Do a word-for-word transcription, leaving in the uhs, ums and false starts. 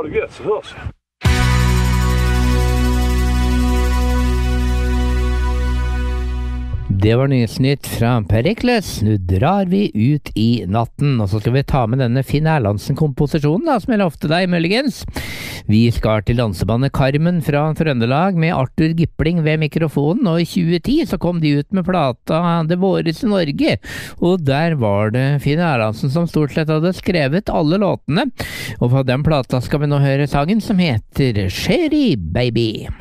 Ha det gött, så hörs vi. Det var Nyhetsnytt fra Perikles. Nå drar vi ut i natten, og så skal vi ta med denne Finn Erlandsen-komposisjonen da, som jeg lovte deg, muligens. Vi skal til dansebandet Carmen fra Trøndelag med Arthur Gipling ved mikrofonen, og i tjue ti så kom de ut med plata Det våres i Norge, og der var det Finn Erlandsen som stort sett hadde skrevet alle låtene, og fra den plata skal vi nå høre sangen som heter Sherry Baby.